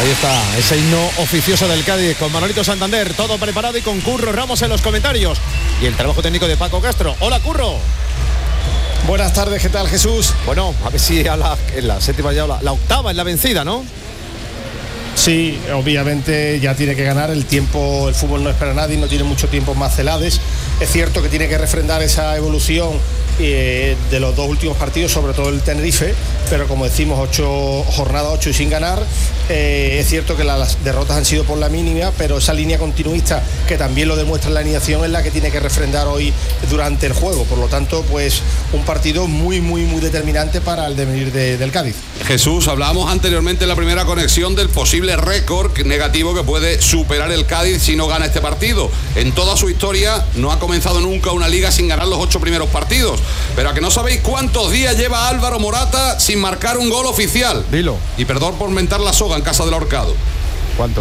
Ahí está, ese himno oficioso del Cádiz con Manolito Santander, todo preparado y con Curro Ramos en los comentarios. Y el trabajo técnico de Paco Castro. Hola, Curro. Buenas tardes, ¿qué tal, Jesús? Bueno, a ver si en la séptima ya, la octava es la vencida, ¿no? Sí, obviamente ya tiene que ganar. El tiempo, el fútbol no espera a nadie, no tiene mucho tiempo más Celades. Es cierto que tiene que refrendar esa evolución de los dos últimos partidos, sobre todo el Tenerife, pero como decimos, 8 jornadas, 8 y sin ganar. Es cierto que las derrotas han sido por la mínima, pero esa línea continuista que también lo demuestra en la alineación es la que tiene que refrendar hoy durante el juego. Por lo tanto, pues un partido muy determinante para el devenir del Cádiz. Jesús, hablábamos anteriormente en la primera conexión del posible récord negativo que puede superar el Cádiz si no gana este partido. En toda su historia no ha comenzado nunca una liga sin ganar los 8 primeros partidos. Pero a que no sabéis cuántos días lleva Álvaro Morata sin marcar un gol oficial. Dilo. Y perdón por mentar la soga en casa del Ahorcado. ¿Cuánto?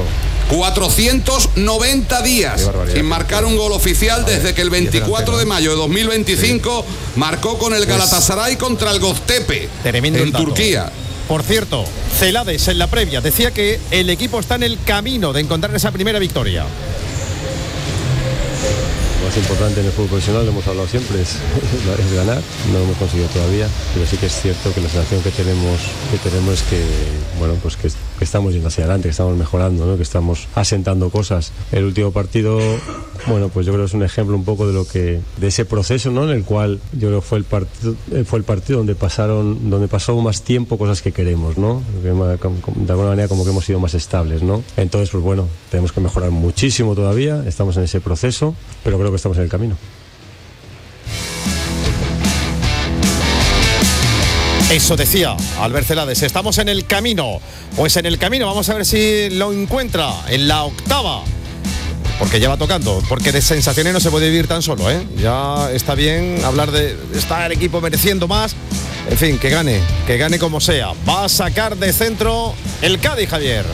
490 días sin marcar un gol oficial desde que el 24 de mayo de 2025 marcó con el Galatasaray contra el Göztepe en Turquía. Por cierto, Celades en la previa decía que el equipo está en el camino de encontrar esa primera victoria. Lo más importante en el fútbol profesional, lo hemos hablado siempre, es ganar. No lo hemos conseguido todavía, pero sí que es cierto que la sensación que tenemos es que, bueno, pues que estamos yendo hacia adelante, que estamos mejorando, ¿no? Que estamos asentando cosas. El último partido, bueno, pues yo creo que es un ejemplo un poco de ese proceso, ¿no? En el cual yo creo que fue el partido donde pasó más tiempo cosas que queremos, ¿no? De alguna manera como que hemos sido más estables, ¿no? Entonces, pues bueno, tenemos que mejorar muchísimo todavía, estamos en ese proceso, pero creo que estamos en el camino. Eso decía Albert Celades, estamos en el camino. Pues en el camino, vamos a ver si lo encuentra en la octava. Porque ya va tocando, porque de sensaciones no se puede vivir tan solo, ¿eh? Ya está bien hablar de estar el equipo mereciendo más. En fin, que gane como sea. Va a sacar de centro el Cádiz, Javier.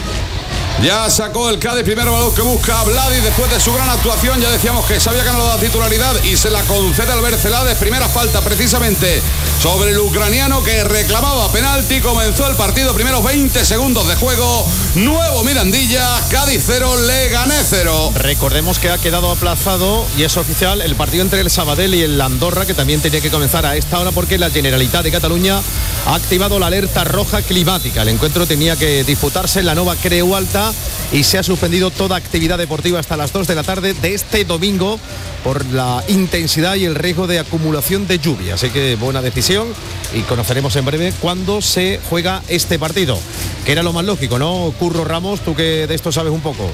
Ya sacó el Cádiz, primero balón que busca a Vladi después de su gran actuación. Ya decíamos que se había ganado la titularidad y se la concede Albert Celades. Primera falta precisamente sobre el ucraniano que reclamaba penalti. Comenzó el partido, primeros 20 segundos de juego. Nuevo Mirandilla, Cádiz 0, Leganés 0. Recordemos que ha quedado aplazado y es oficial el partido entre el Sabadell y el Andorra, que también tenía que comenzar a esta hora porque la Generalitat de Cataluña ha activado la alerta roja climática. El encuentro tenía que disputarse en la Nova Creu Alta y se ha suspendido toda actividad deportiva hasta las 2 de la tarde de este domingo por la intensidad y el riesgo de acumulación de lluvia. Así que buena decisión y conoceremos en breve cuándo se juega este partido, que era lo más lógico, ¿no? Curro Ramos, tú que de esto sabes un poco.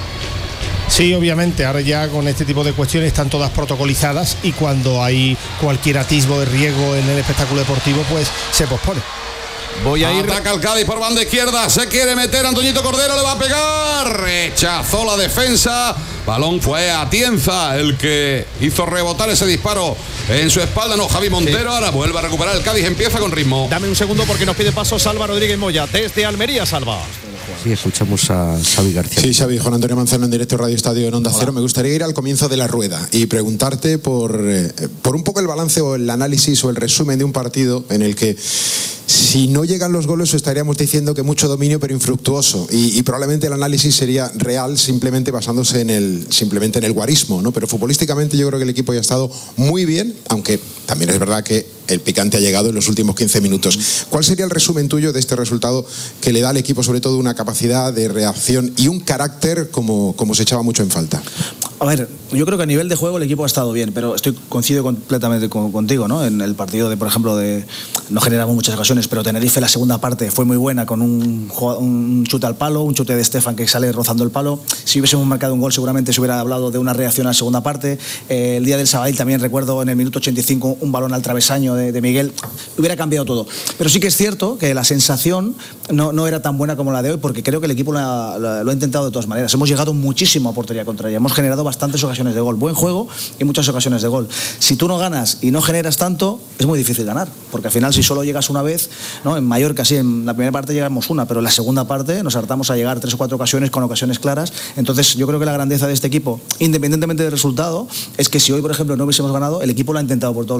Sí, obviamente, ahora ya con este tipo de cuestiones están todas protocolizadas y cuando hay cualquier atisbo de riesgo en el espectáculo deportivo, pues se pospone. Voy a ir. Ataca el Cádiz por banda izquierda. Se quiere meter Antoñito Cordero. Le va a pegar. Rechazó la defensa. Balón fue a Atienza el que hizo rebotar ese disparo en su espalda. No, Javi Montero. Sí. Ahora vuelve a recuperar el Cádiz. Empieza con ritmo. Dame un segundo porque nos pide paso Salva Rodríguez Moya desde Almería. Salva. Sí, escuchamos a Xavi García. Sí, Xavi, Juan Antonio Manzano en directo Radio Estadio en Onda Cero. Me gustaría ir al comienzo de la rueda y preguntarte por un poco el balance o el análisis o el resumen de un partido en el que si no llegan los goles estaríamos diciendo que mucho dominio pero infructuoso y probablemente el análisis sería real simplemente basándose en el guarismo, ¿no? Pero futbolísticamente yo creo que el equipo ya ha estado muy bien, aunque también es verdad que el picante ha llegado en los últimos 15 minutos. ¿Cuál sería el resumen tuyo de este resultado que le da al equipo sobre todo una capacidad de reacción y un carácter como se echaba mucho en falta? A ver, yo creo que a nivel de juego el equipo ha estado bien, pero coincido completamente contigo, ¿no? En el partido por ejemplo, no generamos muchas ocasiones, pero Tenerife la segunda parte fue muy buena con un chute al palo, un chute de Estefan que sale rozando el palo. Si hubiésemos marcado un gol seguramente se hubiera hablado de una reacción a la segunda parte. El día del Sabadell también recuerdo en el minuto 85 un balón al travesaño de Miguel. Hubiera cambiado todo. Pero sí que es cierto que la sensación no era tan buena como la de hoy, porque creo que el equipo lo ha intentado de todas maneras. Hemos llegado muchísimo a portería contraria, hemos generado bastantes ocasiones de gol, buen juego y muchas ocasiones de gol. Si tú no ganas y no generas tanto, es muy difícil ganar, porque al final si solo llegas una vez, ¿no? En Mallorca sí, en la primera parte llegamos una, pero en la segunda parte nos hartamos a llegar 3 o 4 ocasiones con ocasiones claras. Entonces yo creo que la grandeza de este equipo, independientemente del resultado, es que si hoy por ejemplo no hubiésemos ganado, el equipo lo ha intentado por todos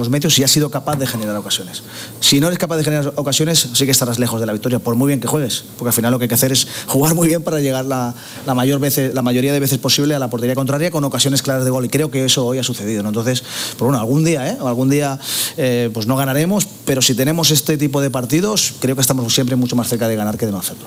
los medios y has sido capaz de generar ocasiones. Si no eres capaz de generar ocasiones, sí que estarás lejos de la victoria, por muy bien que juegues, porque al final lo que hay que hacer es jugar muy bien para llegar la mayoría de veces posible a la portería contraria con ocasiones claras de gol, y creo que eso hoy ha sucedido, ¿no? Entonces, pues bueno, algún día pues no ganaremos, pero si tenemos este tipo de partidos, creo que estamos siempre mucho más cerca de ganar que de no hacerlo.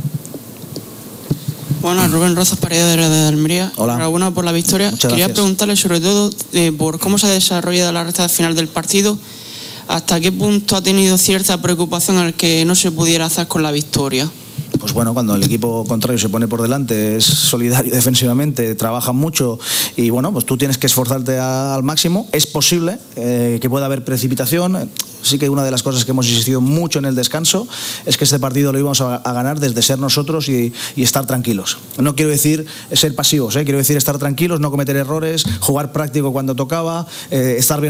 Bueno, Rubén Rozas Paredes de Almería. Hola. Enhorabuena por la victoria. Muchas Quería gracias. Preguntarle sobre todo por cómo se ha desarrollado la recta final del partido, hasta qué punto ha tenido cierta preocupación al que no se pudiera hacer con la victoria. Pues bueno, cuando el equipo contrario se pone por delante, es solidario defensivamente, trabaja mucho y bueno, pues tú tienes que esforzarte al máximo. Es posible que pueda haber precipitación. Sí que una de las cosas que hemos insistido mucho en el descanso es que este partido lo íbamos a ganar desde ser nosotros y estar tranquilos. No quiero decir ser pasivos, quiero decir estar tranquilos, no cometer errores, jugar práctico cuando tocaba, estar bien